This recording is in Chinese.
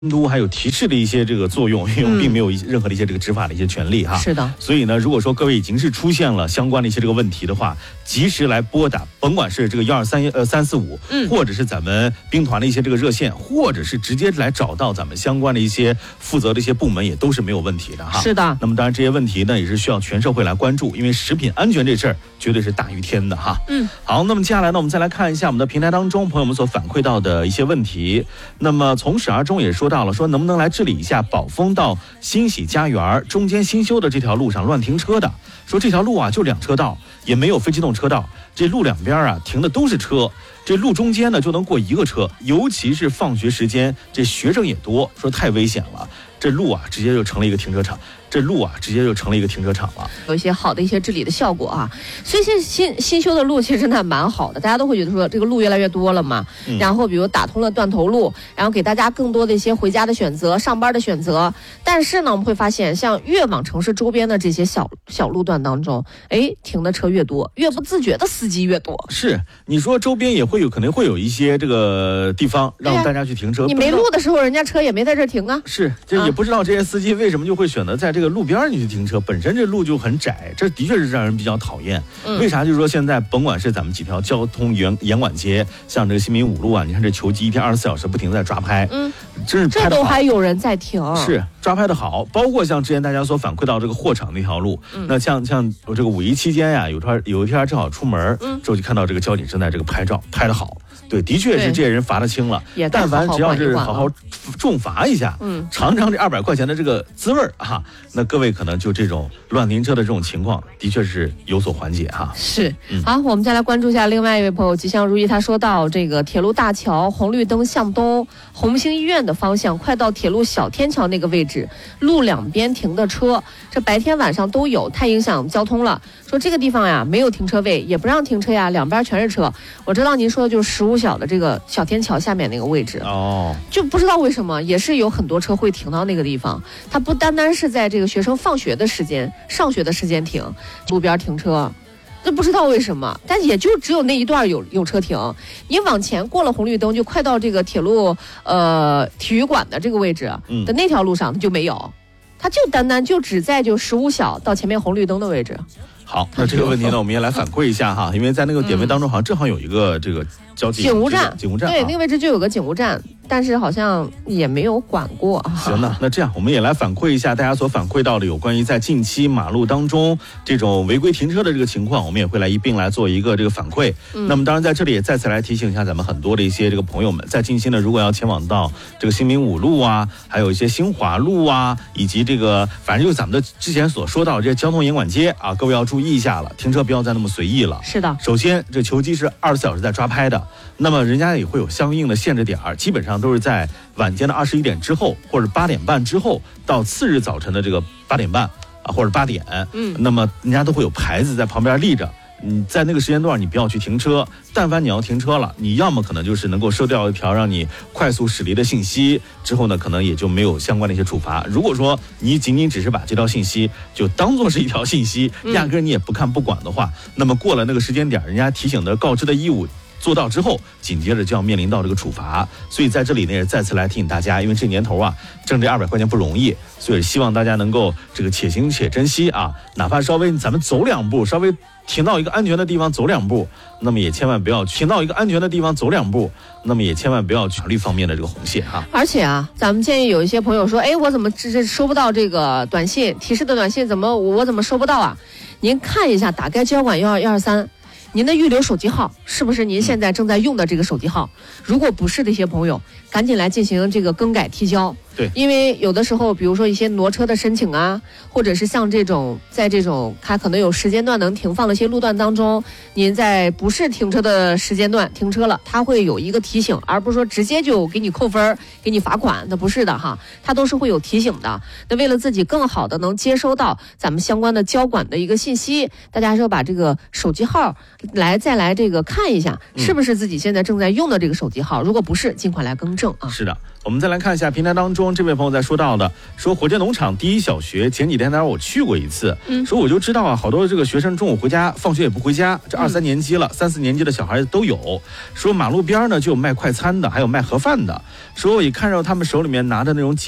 监督还有提示的一些这个作用，因为并没有任何的一些这个执法的一些权利哈。 是的。 所以呢，如果说各位已经是出现了相关的一些这个问题的话，及时来拨打，甭管是这个123-345，或者是咱们兵团的一些这个热线，或者是直接来找到咱们相关的一些负责的一些部门，也都是没有问题的哈。 是的。 那么当然这些问题呢，也是需要全社会来关注，因为食品安全这事儿绝对是大于天的哈。好，那么接下来呢，我们再来看一下我们的平台当中朋友们所反馈到的一些问题。那么从始而终也说到了，说能不能来治理一下宝丰到新喜家园中间新修的这条路上乱停车的，说这条路啊就2车道，也没有非机动车道，这路两边啊停的都是车，这路中间呢就能过1个车，尤其是放学时间，这学生也多，说太危险了，这路啊直接就成了一个停车场。 有一些好的一些治理的效果啊，所以新修的路其实真的蛮好的，大家都会觉得说这个路越来越多了嘛，然后比如打通了断头路，然后给大家更多的一些回家的选择、上班的选择。但是呢，我们会发现，像越往城市周边的这些小路段当中，停的车越多，越不自觉的司机越多。 是，你说周边也可能会有一些这个地方让大家去停车， 你没路的时候，人家车也没在这停啊。 是，这也不知道这些司机为什么就会选择在这个路边你去停车，本身这路就很窄，这的确是让人比较讨厌。为啥？就是说现在甭管是咱们几条交通严管街，像这个新民5路啊，你看这球机一天24小时不停在抓拍，真是拍得好， 这都还有人在停， 是抓拍的好。包括像之前大家所反馈到这个货场那条路，那像我这个5·1期间呀，有一天正好出门，之后就看到这个交警正在这个拍照，拍得好。对，的确是这些人罚得轻了，但凡只要是好好重罚一下，尝尝这200块钱的这个滋味哈，那各位可能就这种乱停车的这种情况，的确是有所缓解哈。 是，好，我们再来关注一下另外一位朋友吉祥如意，他说到这个铁路大桥红绿灯向东，红星医院的方向，快到铁路小天桥那个位置，路两边停的车，这白天晚上都有，太影响交通了。说这个地方呀，没有停车位，也不让停车呀，两边全是车。我知道您说的就是15小的这个小天桥下面那个位置就不知道为什么也是有很多车会停到那个地方。它不单单是在这个学生放学的时间、上学的时间停，路边停车，这不知道为什么，但也就只有那一段有车停。你往前过了红绿灯，就快到这个铁路体育馆的这个位置的那条路上，它就没有，它就单单就只在就15小到前面红绿灯的位置。 好，那这个问题呢，我们也来反馈一下哈，因为在那个点位当中，好像正好有一个这个警务站， 对，那个位置就有个警务站，但是好像也没有管过。 行的，那这样我们也来反馈一下大家所反馈到的有关于在近期马路当中这种违规停车的这个情况，我们也会来一并来做一个这个反馈。那么当然在这里也再次来提醒一下咱们很多的一些这个朋友们，在近期呢，如果要前往到这个新民5路啊，还有一些新华路啊，以及这个反正就是咱们的之前所说到的这些交通严管街啊，各位要注意一下了，停车不要再那么随意了。 是的， 首先这球机是24小时在抓拍的，那么人家也会有相应的限制点，基本上都是在晚间的21点之后，或者8点半之后，到次日早晨的这个8点半啊，或者8点，那么人家都会有牌子在旁边立着。你在那个时间段你不要去停车，但凡你要停车了，你要么可能就是能够收掉一条让你快速驶离的信息，之后呢可能也就没有相关的一些处罚。如果说你仅仅只是把这条信息就当作是一条信息，压根你也不看不管的话，那么过了那个时间点，人家提醒的告知的义务做到之后，紧接着就要面临到这个处罚。所以在这里呢，也再次来提醒大家，因为这年头啊，挣这200块钱不容易，所以希望大家能够这个且行且珍惜啊，哪怕稍微咱们走2步，稍微停到一个安全的地方走2步，那么也千万不要停到一个安全的地方走2步，那么也千万不要法律方面的这个红线哈。 而且啊，咱们建议有一些朋友说，我怎么这收不到这个短信提示的短信，我怎么收不到啊？您看一下，打开交管123。您的预留手机号是不是您现在正在用的这个手机号？如果不是的一些朋友，赶紧来进行这个更改提交。 对， 因为有的时候，比如说一些挪车的申请啊，或者是像这种在这种它可能有时间段能停放的一些路段当中，您在不是停车的时间段停车了，它会有一个提醒，而不是说直接就给你扣分、给你罚款，那不是的哈，它都是会有提醒的。那为了自己更好的能接收到咱们相关的交管的一个信息，大家还是要把这个手机号再来这个看一下，是不是自己现在正在用的这个手机号？如果不是，尽快来更正啊。 是的。 我们再来看一下平台当中这位朋友在说到的，说火箭农场第一小学前几天我去过一次，说我就知道啊，好多这个学生中午回家放学也不回家，这2、3年级了，3、4年级的小孩都有。说马路边呢就有卖快餐的，还有卖盒饭的。说我也看到他们手里面拿着那种